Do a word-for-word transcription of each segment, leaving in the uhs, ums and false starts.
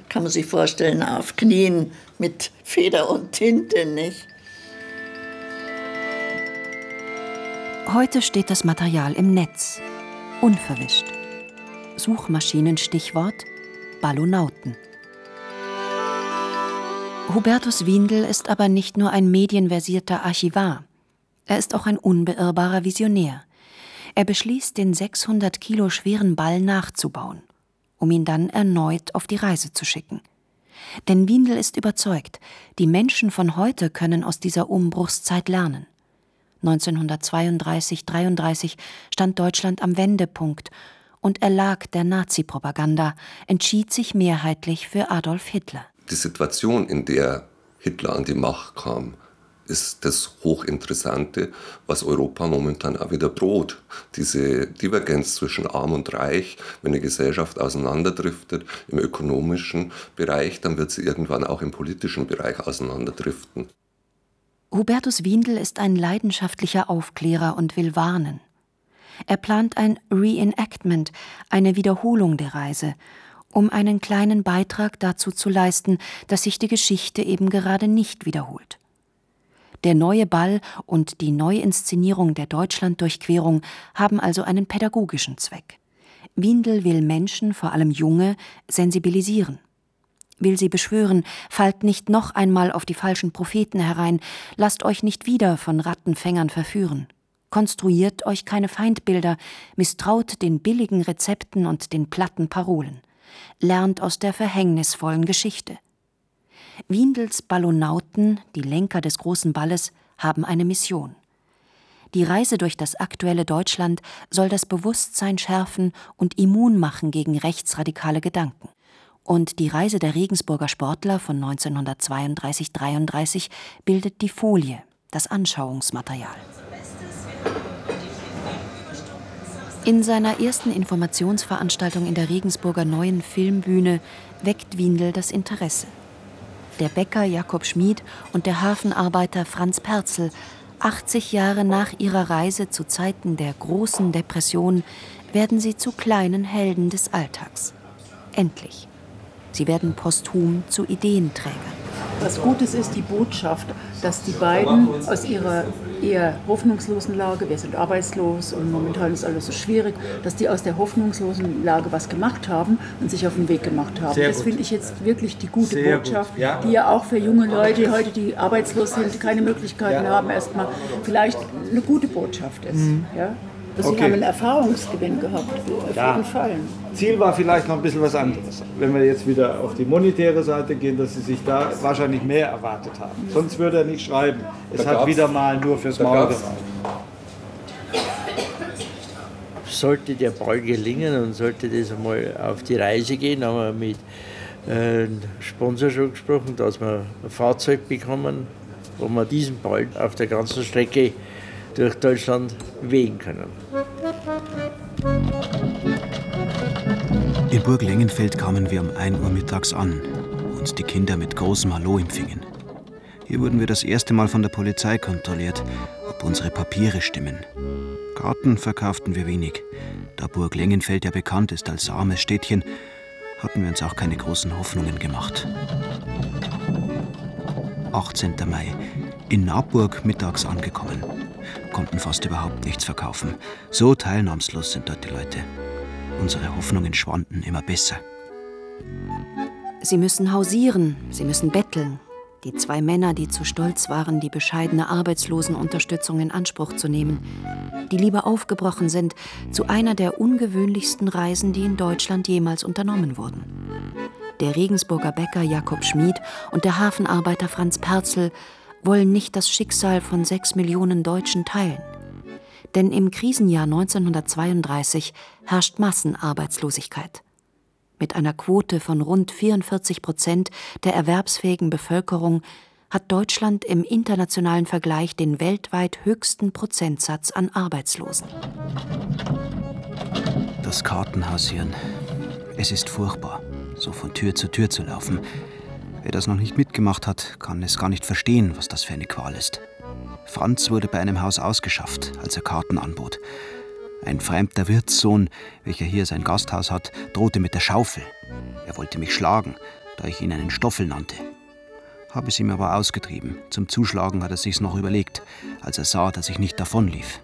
kann man sich vorstellen, auf Knien mit Feder und Tinte, nicht? Heute steht das Material im Netz, unverwischt. Suchmaschinenstichwort Ballonauten. Hubertus Windel ist aber nicht nur ein medienversierter Archivar. Er ist auch ein unbeirrbarer Visionär. Er beschließt, den sechshundert Kilo schweren Ball nachzubauen, um ihn dann erneut auf die Reise zu schicken. Denn Windel ist überzeugt, die Menschen von heute können aus dieser Umbruchszeit lernen. neunzehnhundertzweiunddreißig dreiunddreißig stand Deutschland am Wendepunkt und erlag der Nazi-Propaganda, entschied sich mehrheitlich für Adolf Hitler. Die Situation, in der Hitler an die Macht kam, ist das Hochinteressante, was Europa momentan auch wieder droht. Diese Divergenz zwischen Arm und Reich, wenn eine Gesellschaft auseinanderdriftet im ökonomischen Bereich, dann wird sie irgendwann auch im politischen Bereich auseinanderdriften. Hubertus Windel ist ein leidenschaftlicher Aufklärer und will warnen. Er plant ein Reenactment, eine Wiederholung der Reise, um einen kleinen Beitrag dazu zu leisten, dass sich die Geschichte eben gerade nicht wiederholt. Der neue Ball und die Neuinszenierung der Deutschlanddurchquerung haben also einen pädagogischen Zweck. Windel will Menschen, vor allem Junge, sensibilisieren. Will sie beschwören, fallt nicht noch einmal auf die falschen Propheten herein, lasst euch nicht wieder von Rattenfängern verführen. Konstruiert euch keine Feindbilder, misstraut den billigen Rezepten und den platten Parolen. Lernt aus der verhängnisvollen Geschichte. Windels Ballonauten, die Lenker des großen Balles, haben eine Mission. Die Reise durch das aktuelle Deutschland soll das Bewusstsein schärfen und immun machen gegen rechtsradikale Gedanken. Und die Reise der Regensburger Sportler von neunzehnhundertzweiunddreißig dreiunddreißig bildet die Folie, das Anschauungsmaterial. In seiner ersten Informationsveranstaltung in der Regensburger Neuen Filmbühne weckt Windel das Interesse. Der Bäcker Jakob Schmid und der Hafenarbeiter Franz Perzel, achtzig Jahre nach ihrer Reise zu Zeiten der großen Depression, werden sie zu kleinen Helden des Alltags. Endlich. Sie werden posthum zu Ideenträgern. Was Gutes ist die Botschaft, dass die beiden aus ihrer eher hoffnungslosen Lage, wir sind arbeitslos und momentan ist alles so schwierig, dass die aus der hoffnungslosen Lage was gemacht haben und sich auf den Weg gemacht haben. Sehr das finde ich jetzt wirklich die gute Sehr Botschaft, gut. Ja. Die ja auch für junge Leute heute, die arbeitslos sind, die keine Möglichkeiten ja. haben, erstmal vielleicht eine gute Botschaft ist. Mhm. Ja? Also okay. Sie haben einen Erfahrungsgewinn gehabt, auf ja. jeden Fall. Ziel war vielleicht noch ein bisschen was anderes. Wenn wir jetzt wieder auf die monetäre Seite gehen, dass Sie sich da wahrscheinlich mehr erwartet haben. Sonst würde er nicht schreiben. Es da hat wieder mal nur fürs Maul gereicht. Sollte der Ball gelingen und sollte das einmal auf die Reise gehen, haben wir mit äh, Sponsor schon gesprochen, dass wir ein Fahrzeug bekommen, wo wir diesen Ball auf der ganzen Strecke durch Deutschland bewegen können. In Burg Lengenfeld kamen wir um ein Uhr mittags an und uns die Kinder mit großem Hallo empfingen. Hier wurden wir das erste Mal von der Polizei kontrolliert, ob unsere Papiere stimmen. Karten verkauften wir wenig. Da Burg Lengenfeld ja bekannt ist als armes Städtchen, hatten wir uns auch keine großen Hoffnungen gemacht. achtzehnten Mai. In Naburg mittags angekommen. Konnten fast überhaupt nichts verkaufen. So teilnahmslos sind dort die Leute. Unsere Hoffnungen schwanden immer besser. Sie müssen hausieren, sie müssen betteln. Die zwei Männer, die zu stolz waren, die bescheidene Arbeitslosenunterstützung in Anspruch zu nehmen. Die lieber aufgebrochen sind zu einer der ungewöhnlichsten Reisen, die in Deutschland jemals unternommen wurden. Der Regensburger Bäcker Jakob Schmid und der Hafenarbeiter Franz Perzel wollen nicht das Schicksal von sechs Millionen Deutschen teilen. Denn im Krisenjahr neunzehnhundertzweiunddreißig herrscht Massenarbeitslosigkeit. Mit einer Quote von rund vierundvierzig Prozent der erwerbsfähigen Bevölkerung hat Deutschland im internationalen Vergleich den weltweit höchsten Prozentsatz an Arbeitslosen. Das Kartenhausieren. Es ist furchtbar, so von Tür zu Tür zu laufen. Wer das noch nicht mitgemacht hat, kann es gar nicht verstehen, was das für eine Qual ist. Franz wurde bei einem Haus ausgeschafft, als er Karten anbot. Ein fremder Wirtssohn, welcher hier sein Gasthaus hat, drohte mit der Schaufel. Er wollte mich schlagen, da ich ihn einen Stoffel nannte. Habe es ihm aber ausgetrieben. Zum Zuschlagen hat er sich's noch überlegt, als er sah, dass ich nicht davonlief.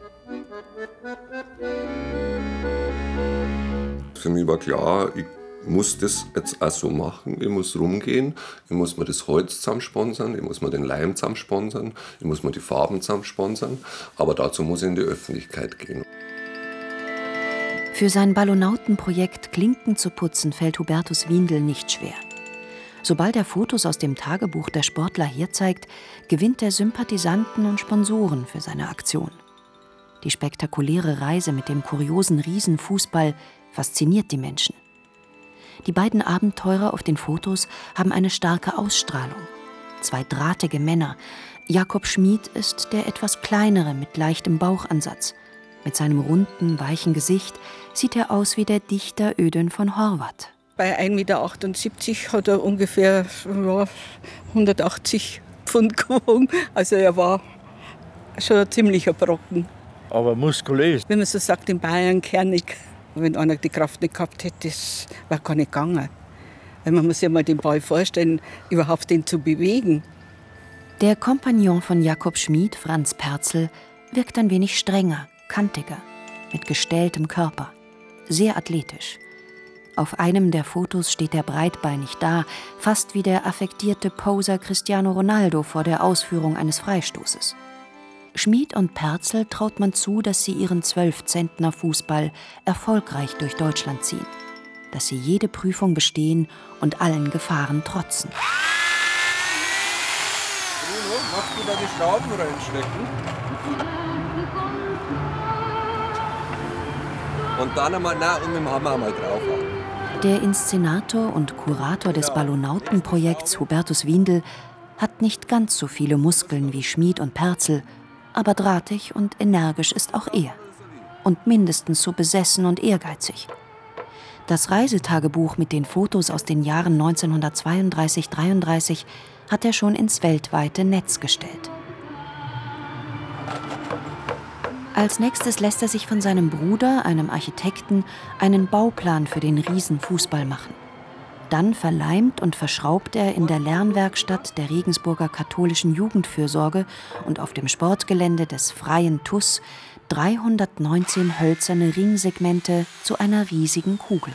Für mich war klar, ich muss das jetzt auch so machen. Ich muss rumgehen, ich muss mir das Holz zusammensponsern, ich muss mir den Leim zusammensponsern, ich muss mir die Farben zusammensponsern. Aber dazu muss ich in die Öffentlichkeit gehen. Für sein Ballonautenprojekt Klinken zu putzen fällt Hubertus Windel nicht schwer. Sobald er Fotos aus dem Tagebuch der Sportler herzeigt, gewinnt er Sympathisanten und Sponsoren für seine Aktion. Die spektakuläre Reise mit dem kuriosen Riesenfußball fasziniert die Menschen. Die beiden Abenteurer auf den Fotos haben eine starke Ausstrahlung. Zwei drahtige Männer. Jakob Schmid ist der etwas kleinere mit leichtem Bauchansatz. Mit seinem runden, weichen Gesicht sieht er aus wie der Dichter Ödön von Horvath. Bei ein Meter achtundsiebzig hat er ungefähr ja, hundertachtzig Pfund gewogen. Also er war schon ein ziemlicher Brocken. Aber muskulös. Wenn man so sagt, in Bayern kernig. Wenn einer die Kraft nicht gehabt hätte, das wäre gar nicht gegangen. Weil man muss sich mal den Ball vorstellen, überhaupt den zu bewegen. Der Kompagnon von Jakob Schmid, Franz Perzel, wirkt ein wenig strenger, kantiger, mit gestelltem Körper, sehr athletisch. Auf einem der Fotos steht er breitbeinig da, fast wie der affektierte Poser Cristiano Ronaldo vor der Ausführung eines Freistoßes. Schmid und Perzel traut man zu, dass sie ihren Zwölf-Zentner-Fußball erfolgreich durch Deutschland ziehen, dass sie jede Prüfung bestehen und allen Gefahren trotzen. Bruno, machst du da die Schrauben reinstecken? Und dann einmal, na, und mit dem Hammer einmal draufhauen. Der Inszenator und Kurator des Ballonautenprojekts Hubertus Windel hat nicht ganz so viele Muskeln wie Schmid und Perzel, aber drahtig und energisch ist auch er. Und mindestens so besessen und ehrgeizig. Das Reisetagebuch mit den Fotos aus den Jahren neunzehnhundertzweiunddreißig dreiunddreißig hat er schon ins weltweite Netz gestellt. Als nächstes lässt er sich von seinem Bruder, einem Architekten, einen Bauplan für den Riesenfußball machen. Dann verleimt und verschraubt er in der Lernwerkstatt der Regensburger katholischen Jugendfürsorge und auf dem Sportgelände des Freien T U S dreihundertneunzehn hölzerne Ringsegmente zu einer riesigen Kugel.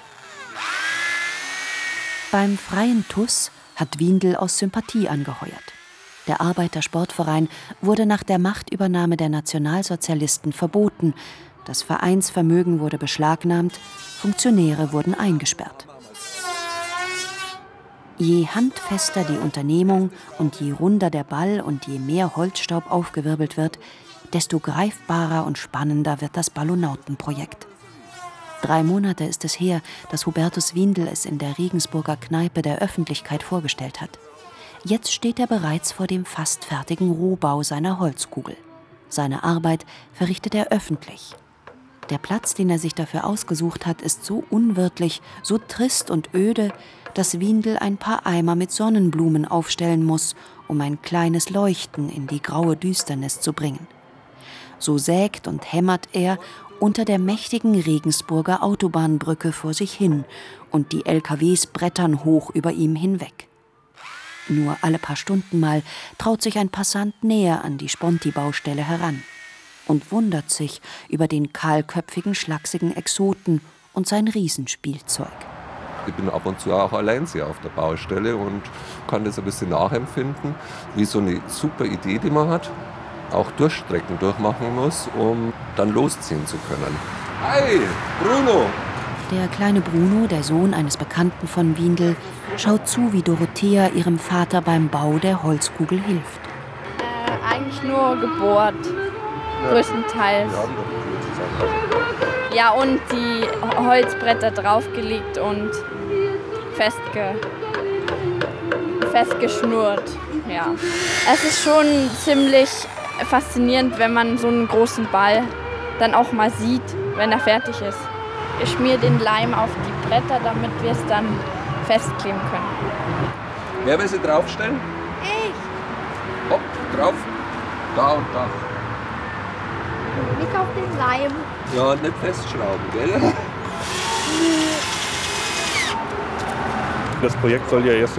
Beim Freien T U S hat Windel aus Sympathie angeheuert. Der Arbeitersportverein wurde nach der Machtübernahme der Nationalsozialisten verboten. Das Vereinsvermögen wurde beschlagnahmt, Funktionäre wurden eingesperrt. Je handfester die Unternehmung und je runder der Ball und je mehr Holzstaub aufgewirbelt wird, desto greifbarer und spannender wird das Ballonautenprojekt. Drei Monate ist es her, dass Hubertus Windel es in der Regensburger Kneipe der Öffentlichkeit vorgestellt hat. Jetzt steht er bereits vor dem fast fertigen Rohbau seiner Holzkugel. Seine Arbeit verrichtet er öffentlich. Der Platz, den er sich dafür ausgesucht hat, ist so unwirtlich, so trist und öde, dass Windel ein paar Eimer mit Sonnenblumen aufstellen muss, um ein kleines Leuchten in die graue Düsternis zu bringen. So sägt und hämmert er unter der mächtigen Regensburger Autobahnbrücke vor sich hin und die L K Ws brettern hoch über ihm hinweg. Nur alle paar Stunden mal traut sich ein Passant näher an die Sponti-Baustelle heran und wundert sich über den kahlköpfigen, schlachsigen Exoten und sein Riesenspielzeug. Ich bin ab und zu auch allein sehr auf der Baustelle und kann das ein bisschen nachempfinden, wie so eine super Idee, die man hat, auch Durchstrecken durchmachen muss, um dann losziehen zu können. Hi, Bruno! Der kleine Bruno, der Sohn eines Bekannten von Windel, schaut zu, wie Dorothea ihrem Vater beim Bau der Holzkugel hilft. Äh, eigentlich nur gebohrt, ja. Größtenteils. Ja, und die Holzbretter draufgelegt und festge festgeschnurrt. Ja. Es ist schon ziemlich faszinierend, wenn man so einen großen Ball dann auch mal sieht, wenn er fertig ist. Ich schmiere den Leim auf die Bretter, damit wir es dann festkleben können. Wer will sie draufstellen? Ich. Hopp, drauf. Da und da. Ich auf den Leim. Ja, nicht festschrauben, gell? Das Projekt soll ja erst